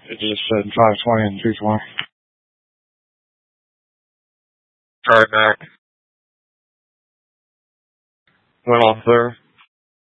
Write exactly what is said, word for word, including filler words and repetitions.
It just said five twenty and two twenty. Try it back. Went off there.